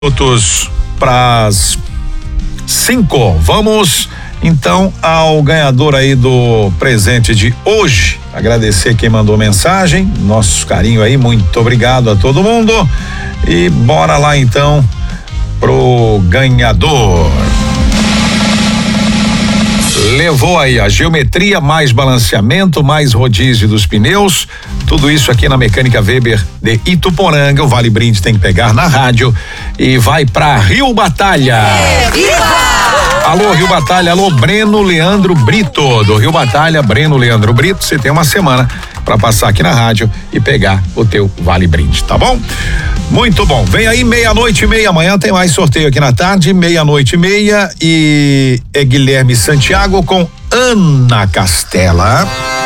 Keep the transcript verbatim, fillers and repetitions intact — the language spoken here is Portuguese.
Minutos para as cinco. Vamos então ao ganhador aí do presente de hoje. Agradecer quem mandou mensagem, nosso carinho aí, muito obrigado a todo mundo. E bora lá então pro ganhador. Levou aí a geometria, mais balanceamento, mais rodízio dos pneus, tudo isso aqui na Mecânica Weber de Ituporanga. O Vale Brinde tem que pegar na rádio e vai pra Rio Batalha. É, viva! Alô, Rio Batalha, alô, Breno Leandro Brito, do Rio Batalha, Breno Leandro Brito, você tem uma semana para passar aqui na rádio e pegar o teu Vale Brinde, tá bom? Muito bom, vem aí meia-noite e meia, amanhã tem mais sorteio aqui na tarde, meia-noite e meia, e é Guilherme Santiago com Ana Castela.